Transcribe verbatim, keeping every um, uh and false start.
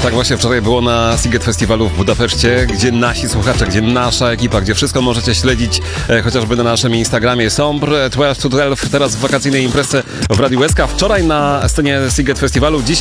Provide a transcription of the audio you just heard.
Tak właśnie wczoraj było na Sziget Festiwalu w Budapeszcie, gdzie nasi słuchacze, gdzie nasza ekipa, gdzie wszystko możecie śledzić e, chociażby na naszym Instagramie. Sombre dwanaście to dwanaście, teraz w wakacyjnej imprezie w Radiu S K. Wczoraj na scenie Sziget Festiwalu, dzisiaj